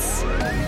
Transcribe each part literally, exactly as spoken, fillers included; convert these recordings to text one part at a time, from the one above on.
eins.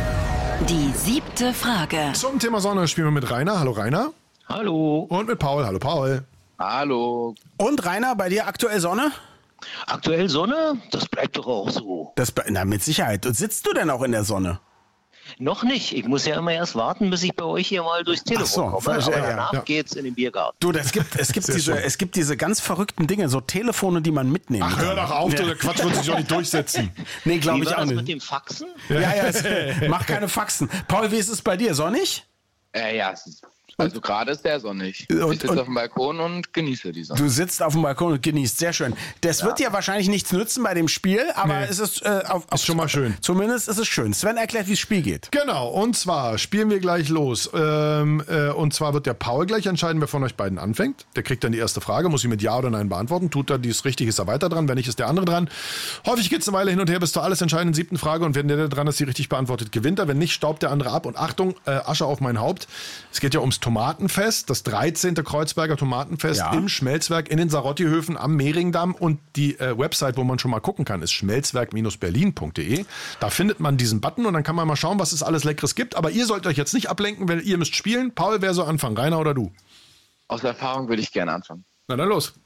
Die siebte Frage. Zum Thema Sonne spielen wir mit Rainer. Hallo Rainer. Hallo. Und mit Paul. Hallo Paul. Hallo. Und Rainer, bei dir aktuell Sonne? Aktuell Sonne? Das bleibt doch auch so. Das, na, mit Sicherheit. Und sitzt du denn auch in der Sonne? Noch nicht. Ich muss ja immer erst warten, bis ich bei euch hier mal durchs Telefon Ach so, komme. verstehe, Aber ja. danach Ja. geht's in den Biergarten. Du, das gibt, es, gibt Sehr diese, schön. es gibt diese ganz verrückten Dinge, so Telefone, die man mitnehmen Ach, kann. hör doch auf, Ja. der Quatsch wird sich doch nicht durchsetzen. Nee, glaube Wie ich war auch das mit nicht. dem Faxen? Ja, ja, es, mach keine Faxen. Paul, wie ist es bei dir? Sonnig? Äh, ja, es ist, also gerade ist der sonnig. Und- ich sitze und- auf dem Balkon und genieße die Sonne. Du sitzt auf dem Balkon und genießt. Sehr schön. Das wird dir wahrscheinlich nichts nützen bei dem Spiel, aber Nee. es ist, äh, auf, auf, Ist schon mal schön. Zumindest ist es schön. Sven erklärt, wie das Spiel geht. Genau, und zwar spielen wir gleich los. Ähm, äh, und zwar wird der Paul gleich entscheiden, wer von euch beiden anfängt. Der kriegt dann die erste Frage, muss sie mit Ja oder Nein beantworten. Tut er dies richtig, ist er weiter dran. Wenn nicht, ist der andere dran. Häufig geht es eine Weile hin und her bis zur alles entscheidenden siebten Frage. Und wenn der, der dran ist, die richtig beantwortet, gewinnt er. Wenn nicht, staubt der andere ab. Und Achtung, äh, Asche auf mein Haupt. Es geht ja ums Tomatenfest, das dreizehnte Kreuzberger Tomatenfest Ja. im Schmelzwerk in den Sarotti-Höfen am Mehringdamm. Und die äh, Website, wo man schon mal gucken kann, ist schmelzwerk berlin punkt de. Da findet man diesen Button und dann kann man mal schauen, was es alles Leckeres gibt. Aber ihr sollt euch jetzt nicht ablenken, weil ihr müsst spielen. Paul, wer soll anfangen? Rainer oder du? Aus Erfahrung würde ich gerne anfangen. Na dann los.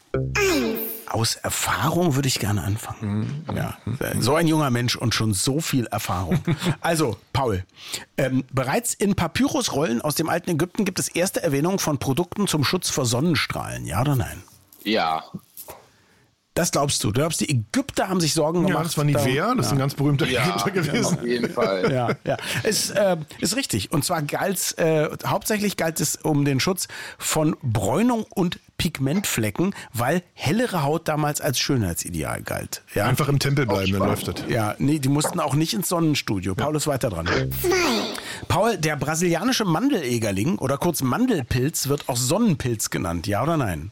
Aus Erfahrung würde ich gerne anfangen. Ja, so ein junger Mensch und schon so viel Erfahrung. Also, Paul, ähm, bereits in Papyrusrollen aus dem alten Ägypten gibt es erste Erwähnungen von Produkten zum Schutz vor Sonnenstrahlen. Ja oder nein? Ja, Das glaubst du? Du glaubst, die Ägypter haben sich Sorgen Ja, gemacht? das war Nivea, das ist ein ganz berühmter ja, Ägypter gewesen. auf jeden Fall. Ja, ja. Ist, äh, ist richtig. Und zwar galt's, äh, hauptsächlich galt es um den Schutz von Bräunung und Pigmentflecken, weil hellere Haut damals als Schönheitsideal galt. Ja, Einfach im Tempel bleiben, dann läuft das. ja, nee, die mussten auch nicht ins Sonnenstudio. Paul ist weiter dran. Paul, der brasilianische Mandelegerling oder kurz Mandelpilz wird auch Sonnenpilz genannt. Ja oder nein?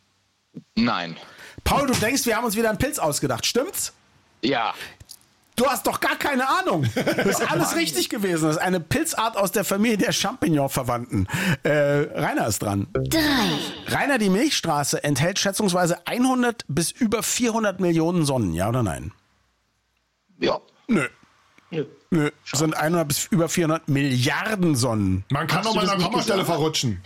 Nein. Paul, du denkst, wir haben uns wieder einen Pilz ausgedacht. Stimmt's? Ja. Du hast doch gar keine Ahnung. Das ist alles richtig gewesen. Das ist eine Pilzart aus der Familie der Champignon-Verwandten. Äh, Rainer ist dran. drei. Rainer, die Milchstraße enthält schätzungsweise hundert bis über vierhundert Millionen Sonnen. Ja oder nein? Ja. Nö. Nö. Nö. Das sind hundert bis über vierhundert Milliarden Sonnen. Man kann doch mal das an der nicht Kommastelle gesagt? verrutschen.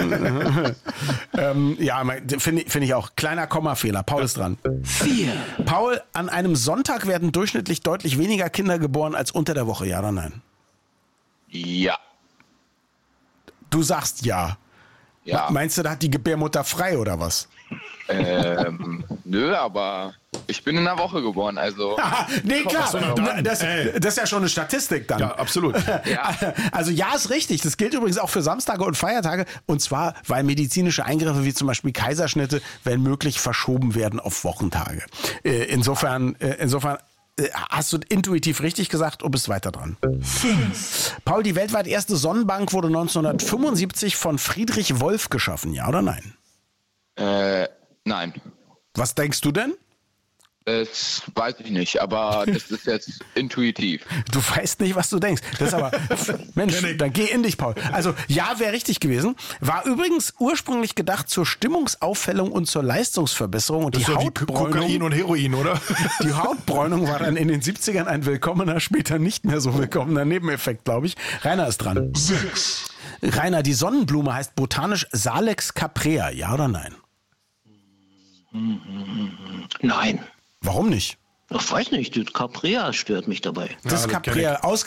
Ähm, ja, finde find ich auch. Kleiner Kommafehler. Paul ist dran. vier. Paul, an einem Sonntag werden durchschnittlich deutlich weniger Kinder geboren als unter der Woche. Ja oder nein? Ja. Du sagst ja. Ja. Meinst du, da hat die Gebärmutter frei oder was? ähm, nö, aber ich bin in der Woche geboren, also. Nee, klar. so, na dann. das, Ey. das ist ja schon eine Statistik dann. Ja, absolut. Ja. Also ja, ist richtig. Das gilt übrigens auch für Samstage und Feiertage. Und zwar, weil medizinische Eingriffe wie zum Beispiel Kaiserschnitte, wenn möglich, verschoben werden auf Wochentage. Äh, Insofern, äh, insofern äh, hast du intuitiv richtig gesagt und bist weiter dran. Paul, die weltweit erste Sonnenbank wurde neunzehnhundertfünfundsiebzig von Friedrich Wolf geschaffen. Ja oder nein? Äh, nein. Was denkst du denn? Das weiß ich nicht, aber das ist jetzt intuitiv. Du weißt nicht, was du denkst. Das ist aber, Mensch, dann geh in dich, Paul. Also, ja, wäre richtig gewesen. War übrigens ursprünglich gedacht zur Stimmungsaufhellung und zur Leistungsverbesserung. Und Das die ist ja wie Kokain Hautbräunung, und Heroin, oder? die Hautbräunung war dann in den siebzigern ein willkommener, später nicht mehr so willkommener Nebeneffekt, glaube ich. Rainer ist dran. Sechs. Rainer, die Sonnenblume heißt botanisch Salix caprea. Ja oder nein? Nein. Warum nicht? Ich weiß nicht, das Caprea stört mich dabei. Das das kenn Caprea, aus